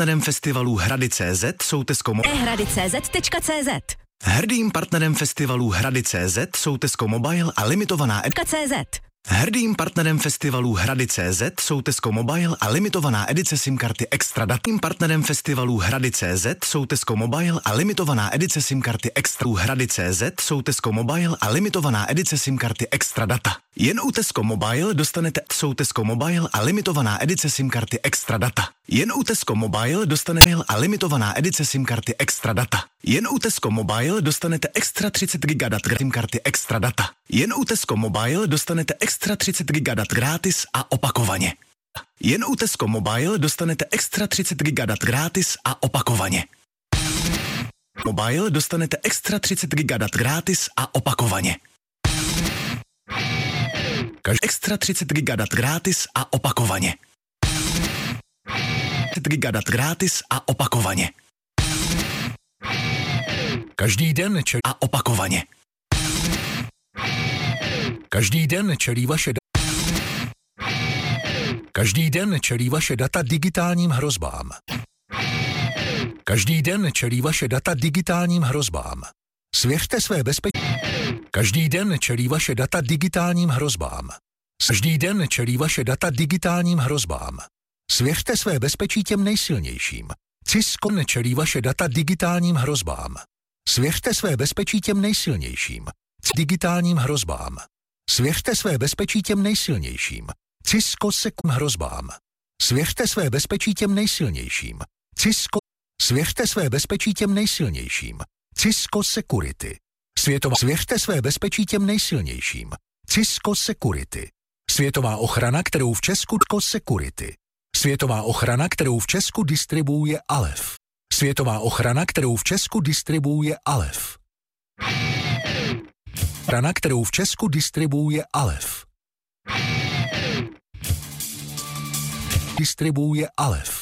partnerem festivalů Hrady.cz jsou Tesco Mobile. ehrady.cz.cz. Hrdým partnerem festivalů Hrady.cz jsou Tesco Mobile a limitovaná .cz. Hrdým partnerem festivalů Hrady.cz jsou Tesco Mobile a limitovaná edice SIM karty Extra Data. Hrdým partnerem festivalů Hrady.cz jsou Tesco Mobile a limitovaná edice SIM karty Extra. Hrady.cz jsou Tesco Mobile a limitovaná edice SIM karty Extra Data. Jen u Tesco Mobile dostanete Tesco Mobile a limitovaná edice SIM karty Extra Data. Jen u Tesco Mobile dostanete a limitovaná edice SIM karty Extra Data. Jen u Tesco Mobile dostanete extra 30 GB dat SIM karty Extra Data. Jen u Tesco Mobile dostanete extra 30 GB dat gratis a opakovaně. Jen u Tesco Mobile dostanete extra 30 GB dat gratis a opakovaně. Mobile dostanete extra 30 GB dat gratis a opakovaně. Extra 30 GB dat gratis a opakovaně. 30 GB dat gratis a opakovaně. Každý den a opakovaně. Každý den čelí vaše data digitálním hrozbám. Každý den čelí vaše data digitálním hrozbám. Svěřte své bezpečí. Každý den čelí vaše data digitálním hrozbám. Každý den čelí vaše data digitálním hrozbám. Svěřte své bezpečí těm nejsilnějším. Cisco nečelí vaše data digitálním hrozbám. Svěřte své bezpečí těm nejsilnějším. Digitálním hrozbám. Svěřte své bezpečí těm nejsilnějším. Cisco Security hrozbám. Svěřte své bezpečí těm nejsilnějším. Cisco. Svěřte své bezpečí těm nejsilnějším. Cisco Security. Svěřte své bezpečí těm nejsilnějším. Cisco Security. Světová ochrana, kterou v Česku Security. Světová ochrana, kterou v Česku distribuuje Alef. Světová ochrana, kterou v Česku distribuuje Alef. Ochrana, kterou v Česku distribuuje Alef. Distribuuje Alef.